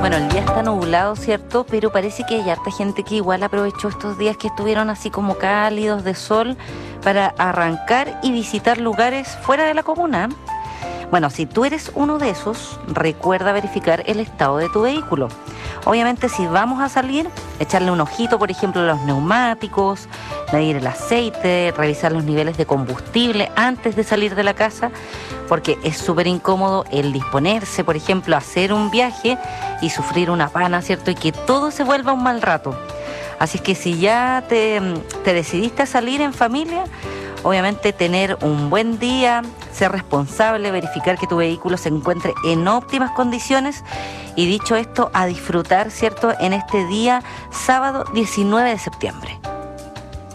Bueno, el día está nublado, ¿cierto? Pero parece que hay harta gente que igual aprovechó estos días que estuvieron así como cálidos de sol para arrancar y visitar lugares fuera de la comuna. Bueno, si tú eres uno de esos, recuerda verificar el estado de tu vehículo. Obviamente, si vamos a salir, echarle un ojito, por ejemplo, a los neumáticos, medir el aceite, revisar los niveles de combustible antes de salir de la casa, porque es súper incómodo el disponerse, por ejemplo, a hacer un viaje y sufrir una pana, ¿cierto? Y que todo se vuelva un mal rato. Así es que si ya te decidiste a salir en familia, obviamente tener un buen día, ser responsable, verificar que tu vehículo se encuentre en óptimas condiciones y dicho esto, a disfrutar, ¿cierto?, en este día sábado 19 de septiembre.